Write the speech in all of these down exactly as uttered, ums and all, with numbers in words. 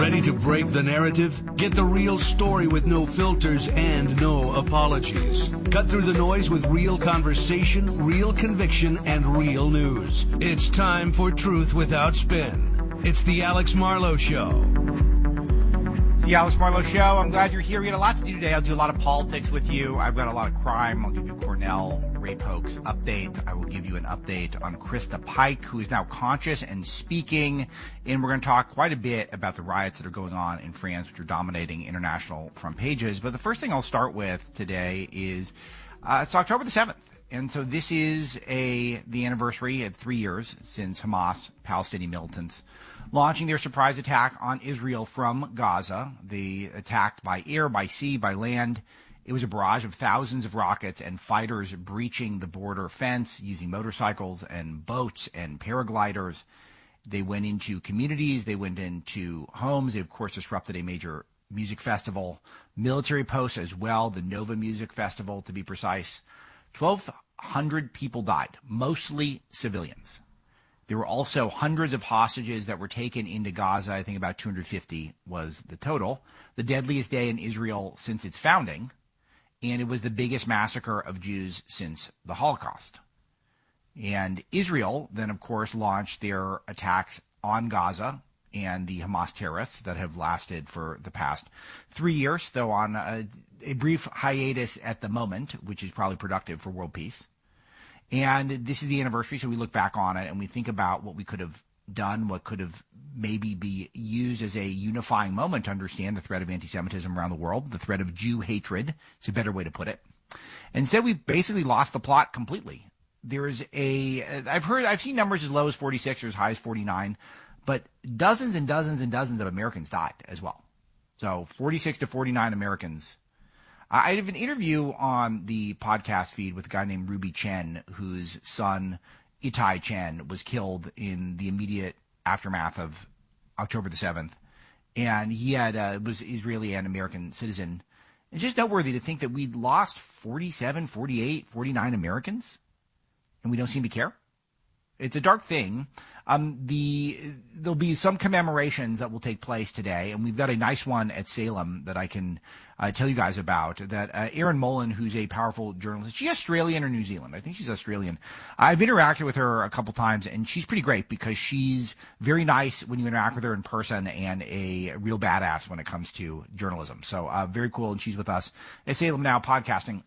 Ready to break the narrative? Get the real story with no filters and no apologies. Cut through the noise with real conversation, real conviction, and real news. It's time for Truth Without Spin. It's the Alex Marlow Show. It's the Alex Marlow Show. I'm glad you're here. We got a lot to do today. I'll do a lot of politics with you. I've got a lot of crime. I'll give you Cornell rape hoax update. I will give you an update on Krista Pike, who is now conscious and speaking. And we're going to talk quite a bit about the riots that are going on in France, which are dominating international front pages. But the first thing I'll start with today is uh, it's October the seventh. And so this is a the anniversary of three years since Hamas, Palestinian militants, launching their surprise attack on Israel from Gaza. They attacked by air, by sea, by land. It was a barrage of thousands of rockets and fighters breaching the border fence using motorcycles and boats and paragliders. They went into communities. They went into homes. They, of course, disrupted a major music festival, military posts as well, the Nova Music Festival, to be precise. twelve hundred people died, mostly civilians. There were also hundreds of hostages that were taken into Gaza. I think about two hundred fifty was the total. The deadliest day in Israel since its founding. And it was the biggest massacre of Jews since the Holocaust. And Israel then, of course, launched their attacks on Gaza and the Hamas terrorists that have lasted for the past three years, though on a, a brief hiatus at the moment, which is probably productive for world peace. And this is the anniversary, so we look back on it and we think about what we could have done, what could have maybe be used as a unifying moment to understand the threat of anti-Semitism around the world, the threat of Jew hatred. It's a better way to put it. Instead, we basically lost the plot completely. There is a, I've heard, I've seen numbers as low as forty-six or as high as forty-nine, but dozens and dozens and dozens of Americans died as well. So forty-six to forty-nine Americans. I have an interview on the podcast feed with a guy named Ruby Chen, whose son, Itai Chen, was killed in the immediate aftermath of October the seventh. And he had uh, was Israeli and American citizen. It's just noteworthy to think that we lost forty-seven, forty-eight, forty-nine Americans, and we don't seem to care. It's a dark thing. Um, the there'll be some commemorations that will take place today, and we've got a nice one at Salem that I can uh, tell you guys about. That uh, Erin Molan, who's a powerful journalist, is she Australian or New Zealand? I think she's Australian. I've interacted with her a couple times, and she's pretty great because she's very nice when you interact with her in person, and a real badass when it comes to journalism. So uh, very cool, and she's with us at Salem Now Podcasting,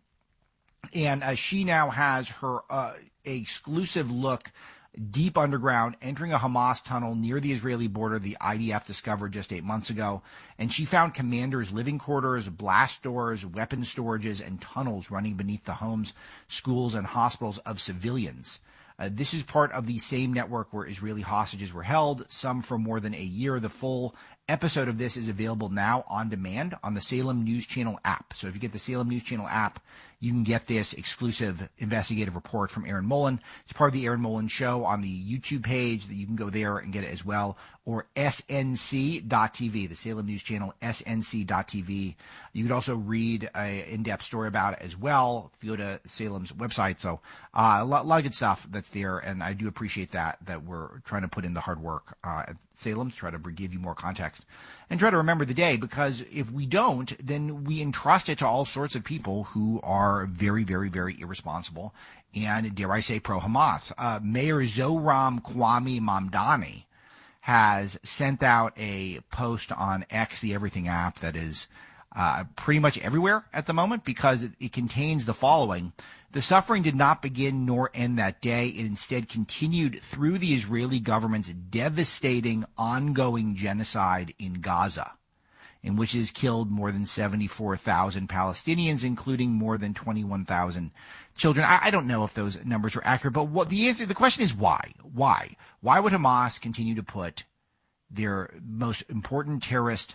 and uh, she now has her uh, exclusive look deep underground, entering a Hamas tunnel near the Israeli border the I D F discovered just eight months ago. And she found commanders' living quarters, blast doors, weapon storages, and tunnels running beneath the homes, schools, and hospitals of civilians. Uh, this is part of the same network where Israeli hostages were held, some for more than a year. The full episode of this is available now on demand on the Salem News Channel app. So if you get the Salem News Channel app, you can get this exclusive investigative report from Erin Molan. It's part of the Erin Molan Show on the YouTube page that you can go there and get it as well, or S N C dot T V, the Salem News Channel, S N C dot T V. You could also read an in-depth story about it as well if you go to Salem's website. So uh, a, lot, a lot of good stuff that's there, and I do appreciate that, that we're trying to put in the hard work uh, at Salem to try to give you more context and try to remember the day, because if we don't, then we entrust it to all sorts of people who are very, very, very irresponsible and, dare I say, pro-Hamas. Uh, Mayor Zohran Kwame Mamdani has sent out a post on X, the Everything app, that is uh, pretty much everywhere at the moment because it, it contains the following. The suffering did not begin nor end that day. It instead continued through the Israeli government's devastating ongoing genocide in Gaza, in which has killed more than seventy-four thousand Palestinians, including more than twenty-one thousand children. I, I don't know if those numbers are accurate, but what the answer, the question is why? Why? Why would Hamas continue to put their most important terrorist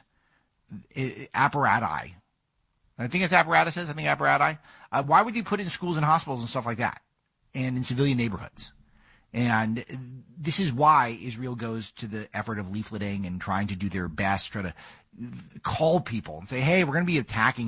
apparati, I think it's apparatuses, I think apparati, uh, why would you put it in schools and hospitals and stuff like that, and in civilian neighborhoods? And this is why Israel goes to the effort of leafleting and trying to do their best, try to call people and say, hey, we're going to be attacking